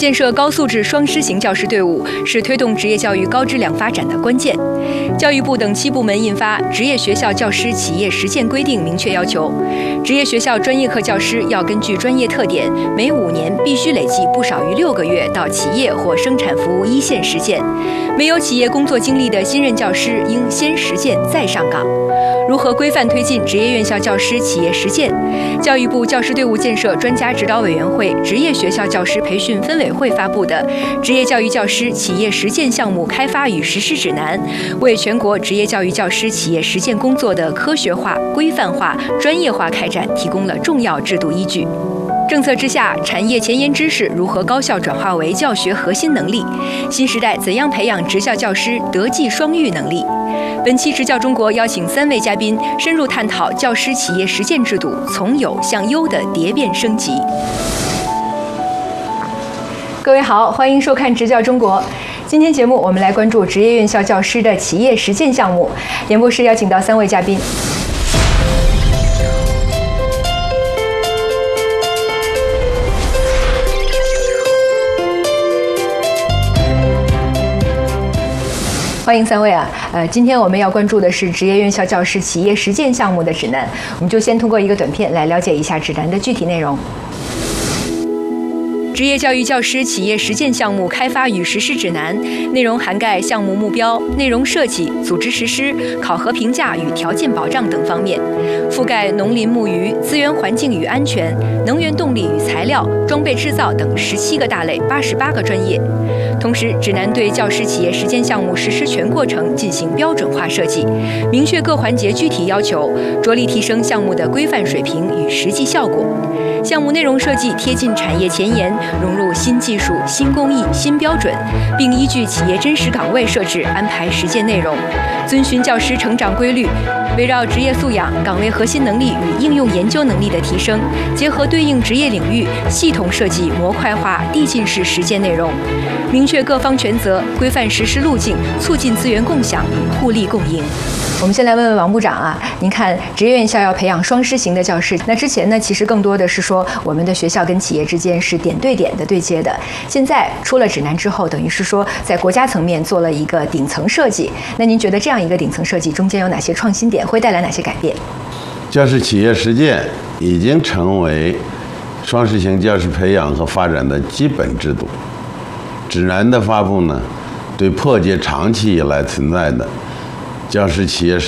建设高素质双师型教师队伍是推动职业教育高质量发展的关键。教育部等7部门印发《职业学校教师企业实践规定》，明确要求，职业学校专业课教师要根据专业特点，每5年必须累计不少于6个月到企业或生产服务一线实践。没有企业工作经历的新任教师应先实践再上岗。如何规范推进职业院校教师企业实践？教育部教师队伍建设专家指导委员会职业学校教师培训分委会发布的《职业教育教师企业实践项目开发与实施指南》，为全国职业教育教师企业实践工作的科学化、规范化、专业化开展提供了重要制度依据。政策之下，产业前沿知识如何高效转化为教学核心能力？新时代怎样培养职校教师德技双育能力？本期职教中国邀请3位嘉宾深入探讨教师企业实践制度从有向优的蝶变升级。各位好，欢迎收看职教中国。今天节目我们来关注职业院校教师的企业实践项目。演播室邀请到3位嘉宾。欢迎3位啊！今天我们要关注的是职业院校教师企业实践项目的指南，我们就先通过一个短片来了解一下指南的具体内容。职业教育教师企业实践项目开发与实施指南内容涵盖项目目标、内容设计、组织实施、考核评价与条件保障等方面，覆盖农林牧渔、资源环境与安全、能源动力与材料、装备制造等17个大类、88个专业。同时，指南对教师企业实践项目实施全过程进行标准化设计，明确各环节具体要求，着力提升项目的规范水平与实际效果。项目内容设计贴近产业前沿，融入新技术、新工艺、新标准，并依据企业真实岗位设置安排实践内容，遵循教师成长规律，围绕职业素养、岗位核心能力与应用研究能力的提升，结合对应职业领域，系统设计模块化递进式实践内容，明确各方权责，规范实施路径，促进资源共享与互利共赢。我们先来问问王部长啊，您看职业院校要培养双师型的教师，那之前呢，其实更多的是说我们的学校跟企业之间是点对点的对接的，现在出了指南之后，等于是说在国家层面做了一个顶层设计。那您觉得这样一个顶层设计中间有哪些创新点，会带来哪些改变？ 教师企业实践已经成为双师型教师培养和发展的基本制度。指南的发布呢，对破解长期以来存在的教师企业实